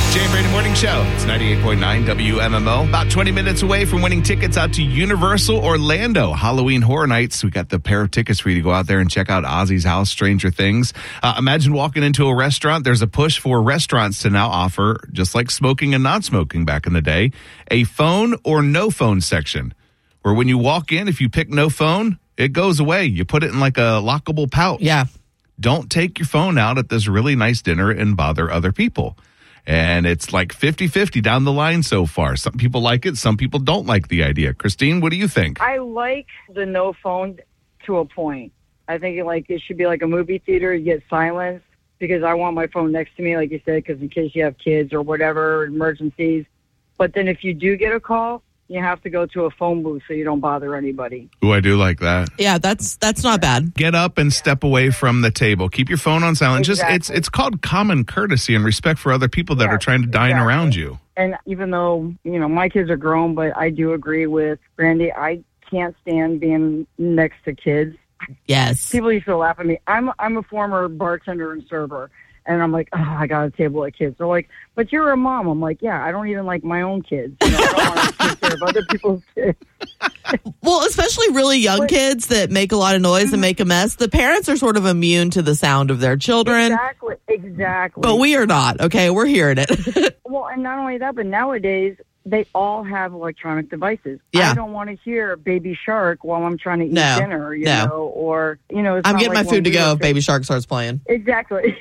Jay and Brady Morning Show. It's 98.9 WMMO. About 20 minutes away from winning tickets out to Universal Orlando Halloween Horror Nights. We got the pair of tickets for you to go out there and check out Ozzy's House, Stranger Things. Imagine walking into a restaurant. There's a push for restaurants to now offer, just like smoking and not smoking back in the day, a phone or no phone section. Where when you walk in, if you pick no phone, it goes away. You put it in like a lockable pouch. Yeah. Don't take your phone out at this really nice dinner and bother other people. And it's like 50-50 down the line so far. Some people like it. Some people don't like the idea. Christine, what do you think? I like the no phone to a point. I think it should be like a movie theater. You get silence because I want my phone next to me, like you said, because in case you have kids or whatever, emergencies. But then if you do get a call, you have to go to a phone booth so you don't bother anybody. Ooh, I do like that. Yeah, that's not bad. Get up and step away from the table. Keep your phone on silent. Exactly. Just it's called common courtesy and respect for other people that are trying to dine around you. And even though, my kids are grown, but I do agree with Brandy. I can't stand being next to kids. Yes. People used to laugh at me. I'm a former bartender and server. And I'm like, I got a table of kids. They're like, but you're a mom. I'm like, yeah, I don't even like my own kids. I don't want to take care of other people's kids. Well, especially really young kids that make a lot of noise and make a mess. The parents are sort of immune to the sound of their children. Exactly. But we are not, okay? We're hearing it. Well, and not only that, but nowadays, they all have electronic devices. Yeah. I don't want to hear Baby Shark while I'm trying to eat dinner, or, it's I'm not getting like my food to go if when Baby Shark starts playing. Exactly.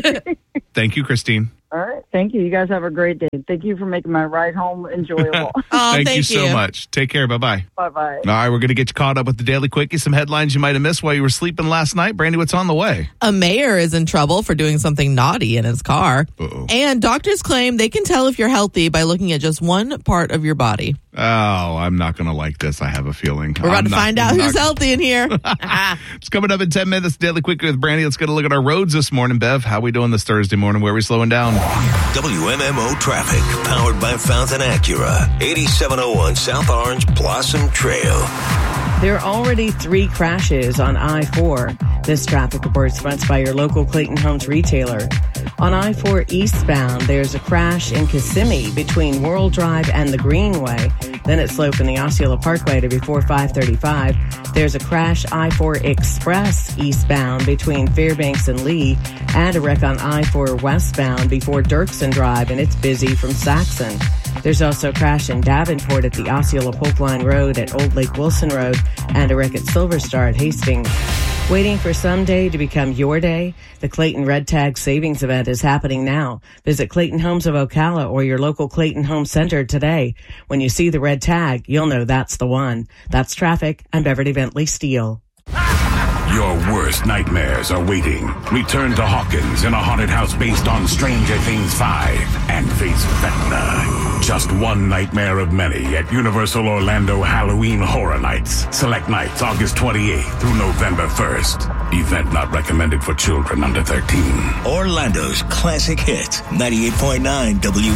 Thank you, Christine. All right. Thank you. You guys have a great day. Thank you for making my ride home enjoyable. Thank you so much. Take care. Bye-bye. Bye-bye. All right, we're going to get you caught up with the Daily Quickie. Some headlines you might have missed while you were sleeping last night. Brandy, what's on the way? A mayor is in trouble for doing something naughty in his car. Uh-oh. And doctors claim they can tell if you're healthy by looking at just one part of your body. Oh, I'm not going to like this. I have a feeling. We're about to find out who's healthy in here. It's coming up in 10 minutes. Daily Quickie with Brandy. Let's get a look at our roads this morning. Bev, how we doing this Thursday morning? Where are we slowing down? WMMO traffic, powered by Fountain Acura, 8701 South Orange Blossom Trail. There are already 3 crashes on I-4. This traffic report sponsored by your local Clayton Homes retailer. On I-4 eastbound, there's a crash in Kissimmee between World Drive and the Greenway. Then it's slow from the Osceola Parkway to before 535. There's a crash I-4 Express eastbound between Fairbanks and Lee, and a wreck on I-4 westbound before Dirksen Drive, and it's busy from Saxon. There's also a crash in Davenport at the Osceola Polk Line Road at Old Lake Wilson Road, and a wreck at Silver Star at Hastings. Waiting for someday to become your day? The Clayton Red Tag Savings Event is happening now. Visit Clayton Homes of Ocala or your local Clayton Home Center today. When you see the red tag, you'll know that's the one. That's traffic. I'm Beverly Bentley Steele. Your worst nightmares are waiting. Return to Hawkins in a haunted house based on Stranger Things 5 and face Vecna. Just one nightmare of many at Universal Orlando Halloween Horror Nights. Select nights August 28th through November 1st. Event not recommended for children under 13. Orlando's classic hits, 98.9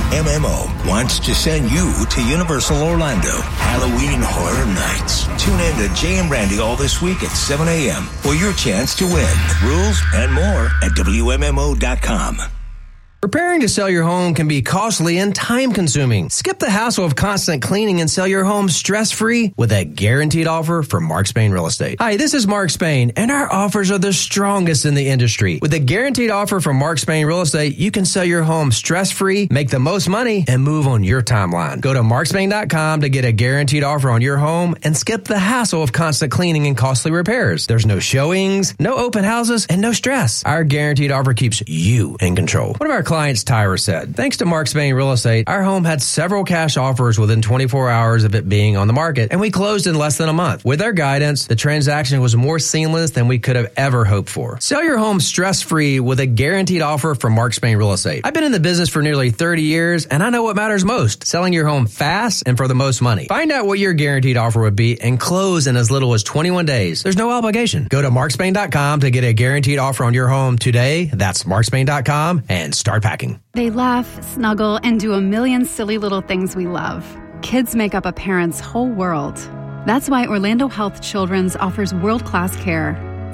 WMMO, wants to send you to Universal Orlando Halloween Horror Nights. Tune in to Jay and Randy all this week at 7 a.m. for your chance to win. Rules and more at WMMO.com. Preparing to sell your home can be costly and time-consuming. Skip the hassle of constant cleaning and sell your home stress-free with a guaranteed offer from Mark Spain Real Estate. Hi, this is Mark Spain, and our offers are the strongest in the industry. With a guaranteed offer from Mark Spain Real Estate, you can sell your home stress-free, make the most money, and move on your timeline. Go to markspain.com to get a guaranteed offer on your home and skip the hassle of constant cleaning and costly repairs. There's no showings, no open houses, and no stress. Our guaranteed offer keeps you in control. One of our clients, Tyra, said, thanks to Mark Spain Real Estate, our home had several cash offers within 24 hours of it being on the market, and we closed in less than a month. With their guidance, the transaction was more seamless than we could have ever hoped for. Sell your home stress-free with a guaranteed offer from Mark Spain Real Estate. I've been in the business for nearly 30 years, and I know what matters most, selling your home fast and for the most money. Find out what your guaranteed offer would be and close in as little as 21 days. There's no obligation. Go to markspain.com to get a guaranteed offer on your home today. That's markspain.com and start packing. They laugh, snuggle, and do a million silly little things we love. Kids make up a parent's whole world. That's why Orlando Health Children's offers world-class care.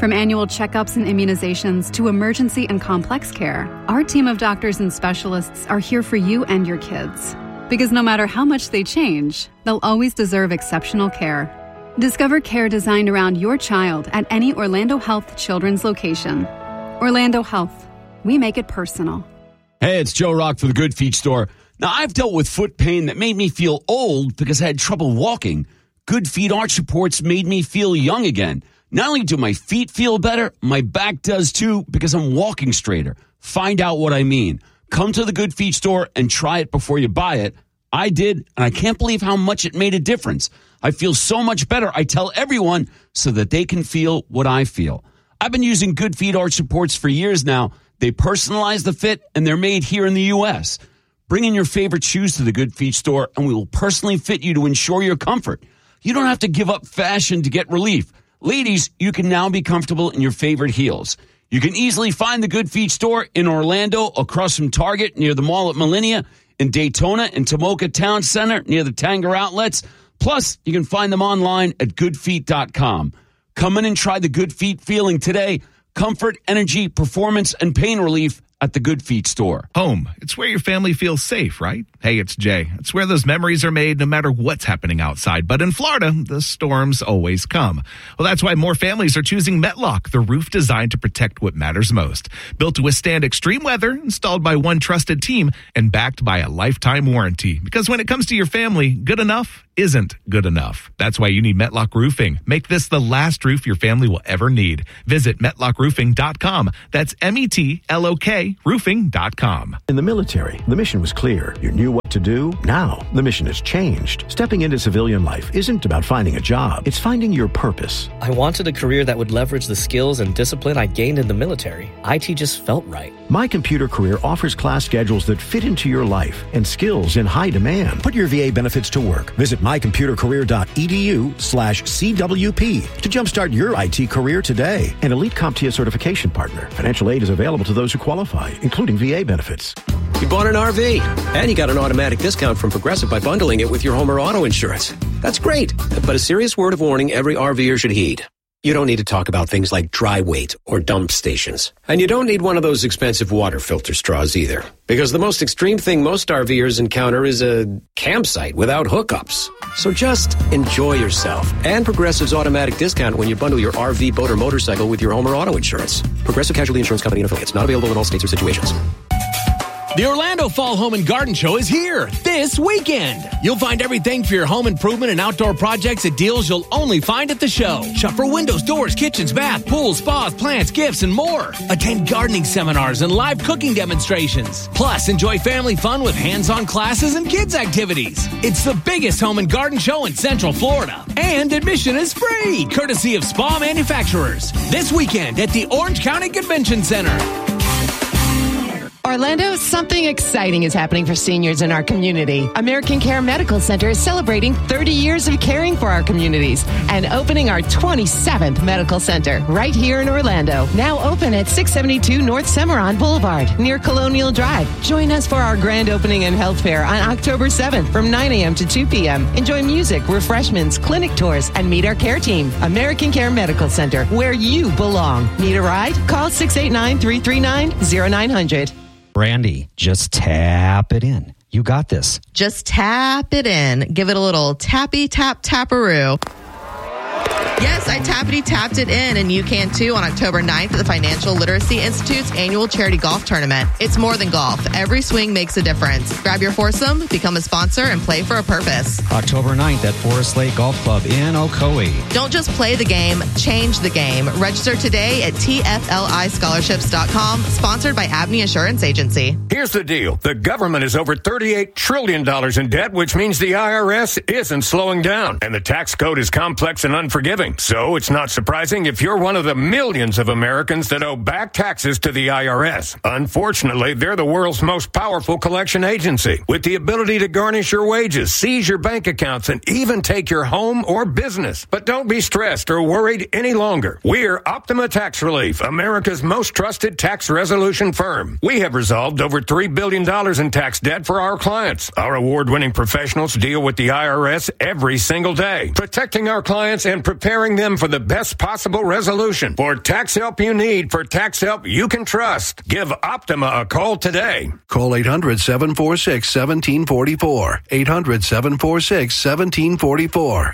From annual checkups and immunizations to emergency and complex care, our team of doctors and specialists are here for you and your kids. Because no matter how much they change, they'll always deserve exceptional care. Discover care designed around your child at any Orlando Health Children's location. Orlando Health. We make it personal. Hey, it's Joe Rock for the Good Feet Store. Now, I've dealt with foot pain that made me feel old because I had trouble walking. Good Feet arch supports made me feel young again. Not only do my feet feel better, my back does too because I'm walking straighter. Find out what I mean. Come to the Good Feet Store and try it before you buy it. I did, and I can't believe how much it made a difference. I feel so much better. I tell everyone so that they can feel what I feel. I've been using Good Feet arch supports for years now. They personalize the fit, and they're made here in the U.S. Bring in your favorite shoes to the Good Feet Store, and we will personally fit you to ensure your comfort. You don't have to give up fashion to get relief. Ladies, you can now be comfortable in your favorite heels. You can easily find the Good Feet Store in Orlando, across from Target, near the mall at Millennia, in Daytona and Tomoka Town Center, near the Tanger Outlets. Plus, you can find them online at goodfeet.com. Come in and try the Good Feet feeling today. Comfort, energy, performance, and pain relief at the Good Feet Store. Home. It's where your family feels safe, right? Hey, it's Jay. It's where those memories are made no matter what's happening outside. But in Florida, the storms always come. Well, that's why more families are choosing Metlock, the roof designed to protect what matters most. Built to withstand extreme weather, installed by one trusted team, and backed by a lifetime warranty. Because when it comes to your family, good enough isn't good enough. That's why you need Metlock Roofing. Make this the last roof your family will ever need. Visit MetlockRoofing.com. That's METLOK roofing.com. In the military, the mission was clear. You knew what to do. Now, the mission has changed. Stepping into civilian life isn't about finding a job. It's finding your purpose. I wanted a career that would leverage the skills and discipline I gained in the military. IT just felt right. My Computer Career offers class schedules that fit into your life and skills in high demand. Put your VA benefits to work. Visit mycomputercareer.edu/CWP to jumpstart your IT career today. An elite CompTIA certification partner. Financial aid is available to those who qualify, including VA benefits. You bought an RV, and you got an automatic discount from Progressive by bundling it with your home or auto insurance. That's great, but a serious word of warning every RVer should heed. You don't need to talk about things like dry weight or dump stations. And you don't need one of those expensive water filter straws either. Because the most extreme thing most RVers encounter is a campsite without hookups. So just enjoy yourself. And Progressive's automatic discount when you bundle your RV, boat, or motorcycle with your home or auto insurance. Progressive Casualty Insurance Company and affiliates. Not available in all states or situations. The Orlando Fall Home and Garden Show is here this weekend. You'll find everything for your home improvement and outdoor projects at deals you'll only find at the show. Shop for windows, doors, kitchens, bath, pools, spas, plants, gifts, and more. Attend gardening seminars and live cooking demonstrations. Plus, enjoy family fun with hands-on classes and kids' activities. It's the biggest home and garden show in Central Florida. And admission is free, courtesy of spa manufacturers. This weekend at the Orange County Convention Center. Orlando, something exciting is happening for seniors in our community. American Care Medical Center is celebrating 30 years of caring for our communities and opening our 27th medical center right here in Orlando. Now open at 672 North Cimarron Boulevard near Colonial Drive. Join us for our grand opening and health fair on October 7th from 9 a.m. to 2 p.m. Enjoy music, refreshments, clinic tours, and meet our care team. American Care Medical Center, where you belong. Need a ride? Call 689-339-0900. Brandy, just tap it in. You got this. Just tap it in. Give it a little tappy tap taparoo. Yes, I tappity-tapped it in, and you can too on October 9th at the Financial Literacy Institute's annual charity golf tournament. It's more than golf. Every swing makes a difference. Grab your foursome, become a sponsor, and play for a purpose. October 9th at Forest Lake Golf Club in Ocoee. Don't just play the game, change the game. Register today at TFLIscholarships.com, sponsored by Abney Insurance Agency. Here's the deal. The government is over $38 trillion in debt, which means the IRS isn't slowing down. And the tax code is complex and unforgiving. So it's not surprising if you're one of the millions of Americans that owe back taxes to the IRS. Unfortunately, they're the world's most powerful collection agency, with the ability to garnish your wages, seize your bank accounts, and even take your home or business. But don't be stressed or worried any longer. We're Optima Tax Relief, America's most trusted tax resolution firm. We have resolved over $3 billion in tax debt for our clients. Our award-winning professionals deal with the IRS every single day, protecting our clients and preparing preparing them for the best possible resolution. For tax help you need, for tax help you can trust, give Optima a call today. Call 800-746-1744. 800-746-1744.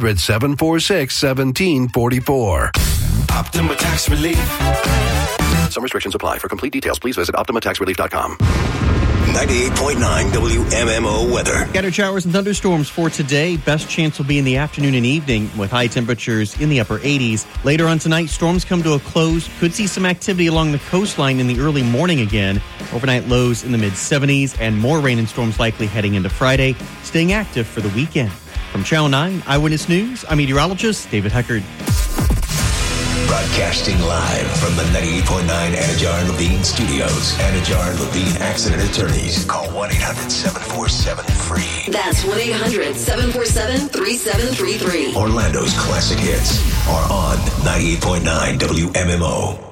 800-746-1744. Optima Tax Relief. Some restrictions apply. For complete details, please visit OptimaTaxRelief.com. 98.9 WMMO weather. Scattered showers and thunderstorms for today. Best chance will be in the afternoon and evening with high temperatures in the upper 80s. Later on tonight, storms come to a close. Could see some activity along the coastline in the early morning again. Overnight lows in the mid-70s and more rain and storms likely heading into Friday. Staying active for the weekend. From Channel 9 Eyewitness News, I'm meteorologist David Heckard. Broadcasting live from the 98.9 Anajar and Levine Studios. Anajar and Levine Accident Attorneys. Call 1-800-747-FREE. That's 1-800-747-3733. Orlando's classic hits are on 98.9 WMMO.